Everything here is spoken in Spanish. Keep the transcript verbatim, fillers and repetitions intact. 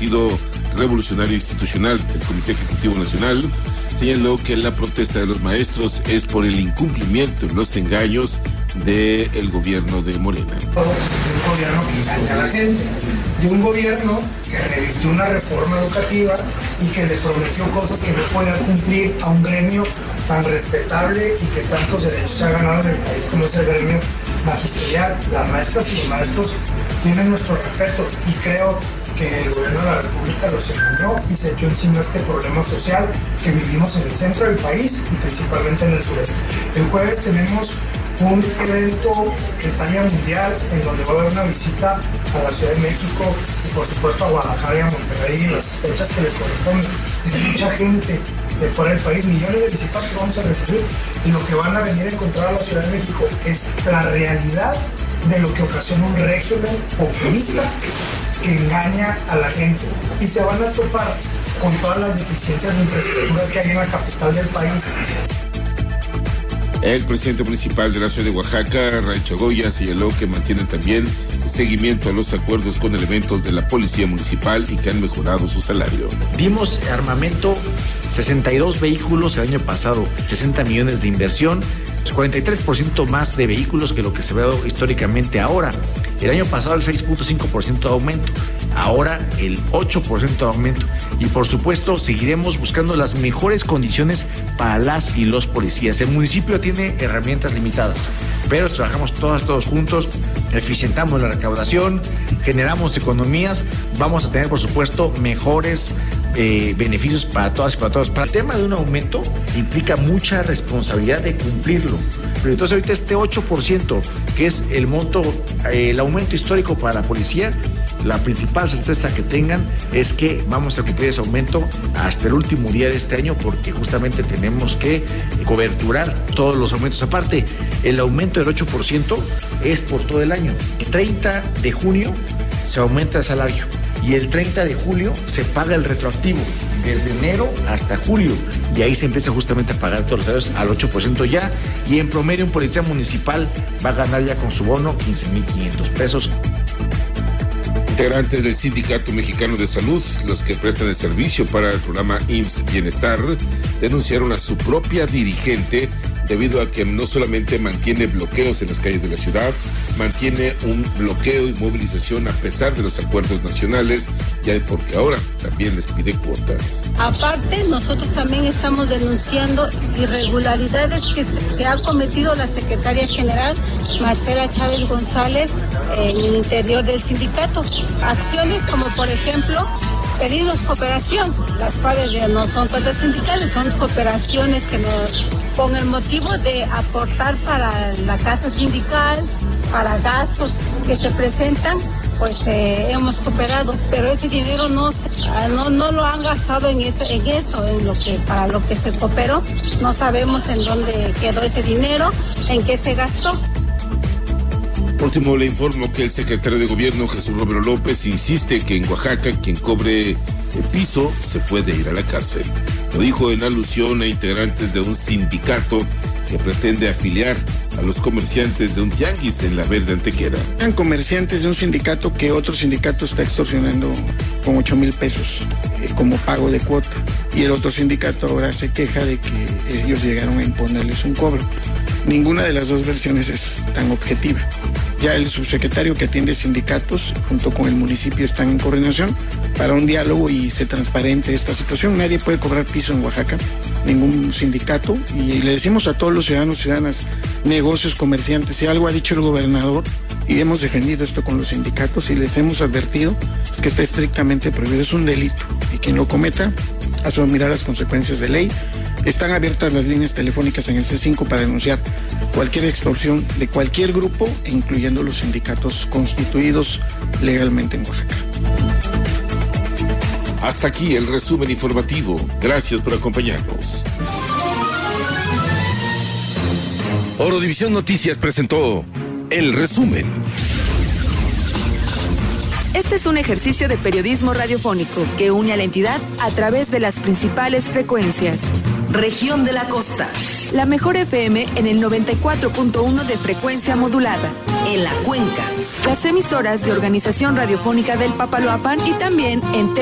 Partido Revolucionario Institucional del Comité Ejecutivo Nacional, señaló que la protesta de los maestros es por el incumplimiento y los engaños del gobierno de Morena. De un gobierno que engaña a la gente, de un gobierno que revirtió una reforma educativa y que le prometió cosas que no podía cumplir a un gremio tan respetable y que tantos derechos se ha ganado en el país como es el gremio magisterial. Las maestras y los maestros tienen nuestro respeto y creo que el gobierno de la República los engañó y se echó encima este problema social que vivimos en el centro del país y principalmente en el sureste. El jueves tenemos un evento de talla mundial en donde va a haber una visita a la Ciudad de México y por supuesto a Guadalajara y a Monterrey en las fechas que les corresponden. Hay mucha gente de fuera del país, millones de visitantes que vamos a recibir y lo que van a venir a encontrar a la Ciudad de México es la realidad de lo que ocasiona un régimen populista que engaña a la gente y se van a topar con todas las deficiencias de infraestructura que hay en la capital del país. El presidente municipal de la ciudad de Oaxaca, Ray Chagoya, señaló que mantienen también seguimiento a los acuerdos con elementos de la policía municipal y que han mejorado su salario. Dimos armamento, sesenta y dos vehículos el año pasado, sesenta millones de inversión, cuarenta y tres por ciento más de vehículos que lo que se ve históricamente ahora. El año pasado el seis punto cinco por ciento de aumento, ahora el ocho por ciento de aumento. Y por supuesto seguiremos buscando las mejores condiciones para las y los policías. El municipio tiene herramientas limitadas, pero trabajamos todas, todos juntos, eficientamos la recaudación, generamos economías, vamos a tener por supuesto mejores Eh, beneficios para todas y para todos. Para el tema de un aumento implica mucha responsabilidad de cumplirlo. Pero entonces ahorita este ocho por ciento, que es el monto, eh, el aumento histórico para la policía, la principal certeza que tengan es que vamos a cumplir ese aumento hasta el último día de este año, porque justamente tenemos que coberturar todos los aumentos. Aparte, el aumento del ocho por ciento es por todo el año. El treinta de junio se aumenta el salario y el treinta de julio se paga el retroactivo, desde enero hasta julio, y ahí se empieza justamente a pagar todos los salarios al ocho por ciento ya, y en promedio un policía municipal va a ganar ya con su bono quince mil quinientos pesos. Integrantes del Sindicato Mexicano de Salud, los que prestan el servicio para el programa I M S S Bienestar, denunciaron a su propia dirigente debido a que no solamente mantiene bloqueos en las calles de la ciudad, mantiene un bloqueo y movilización a pesar de los acuerdos nacionales, ya porque ahora también les pide cuotas. Aparte, nosotros también estamos denunciando irregularidades que, que ha cometido la secretaria general Marcela Chávez González en el interior del sindicato. Acciones como, por ejemplo, pedirnos cooperación, las cuales no son cuotas sindicales, son cooperaciones que nos, con el motivo de aportar para la casa sindical, para gastos que se presentan, pues eh, hemos cooperado, pero ese dinero no, no, no lo han gastado en, ese, en eso, en lo que, para lo que se cooperó. No sabemos en dónde quedó ese dinero, en qué se gastó. Por último, le informo que el secretario de Gobierno, Jesús Romero López, insiste que en Oaxaca quien cobre el piso se puede ir a la cárcel. Lo dijo en alusión a integrantes de un sindicato que pretende afiliar a los comerciantes de un tianguis en la Verde Antequera. Eran comerciantes de un sindicato que otro sindicato está extorsionando con ocho mil pesos eh, como pago de cuota. Y el otro sindicato ahora se queja de que ellos llegaron a imponerles un cobro. Ninguna de las dos versiones es tan objetiva. Ya el subsecretario que atiende sindicatos junto con el municipio están en coordinación para un diálogo y se transparente esta situación. Nadie puede cobrar piso en Oaxaca, ningún sindicato, y le decimos a todos los ciudadanos, ciudadanas, negocios, comerciantes, si algo ha dicho el gobernador y hemos defendido esto con los sindicatos y les hemos advertido, es que está estrictamente prohibido, es un delito y quien lo cometa asumirá las consecuencias de ley. Están abiertas las líneas telefónicas en el C cinco para denunciar cualquier extorsión de cualquier grupo, incluyendo los sindicatos constituidos legalmente en Oaxaca. Hasta aquí el resumen informativo. Gracias por acompañarnos. Orodivisión Noticias presentó el resumen. Este es un ejercicio de periodismo radiofónico que une a la entidad a través de las principales frecuencias. Región de la Costa. La mejor F M en el noventa y cuatro punto uno de frecuencia modulada. En la Cuenca. Las emisoras de Organización Radiofónica del Papaloapan y también en